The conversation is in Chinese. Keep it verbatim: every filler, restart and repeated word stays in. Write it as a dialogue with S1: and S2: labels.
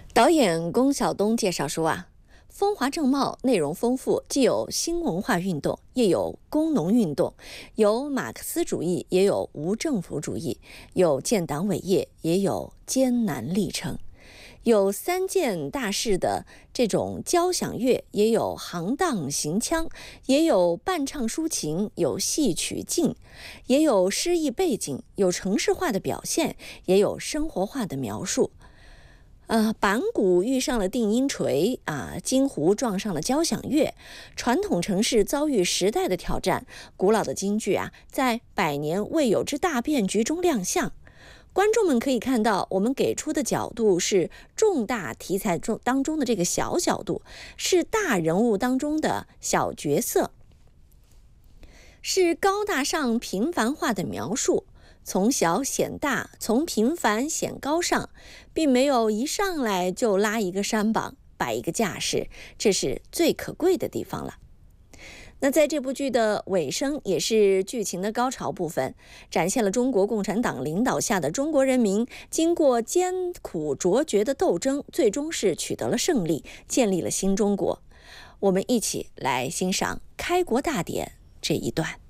S1: 导演龚晓东介绍说啊，风华正茂，内容丰富，既有新文化运动，也有工农运动，有马克思主义，也有无政府主义，有建党伟业，也有艰难历程。有三件大事的这种交响乐，也有行当行腔，也有伴唱抒情，有戏曲境，也有诗意背景，有城市化的表现，也有生活化的描述。呃，板鼓遇上了定音锤啊，京胡撞上了交响乐，传统城市遭遇时代的挑战，古老的京剧啊，在百年未有之大变局中亮相。观众们可以看到，我们给出的角度是重大题材中当中的这个小角度，是大人物当中的小角色，是高大上平凡化的描述。从小显大，从平凡显高尚，并没有一上来就拉一个山膀，摆一个架势，这是最可贵的地方了。那在这部剧的尾声，也是剧情的高潮部分，展现了中国共产党领导下的中国人民经过艰苦卓绝的斗争，最终是取得了胜利，建立了新中国。我们一起来欣赏开国大典这一段。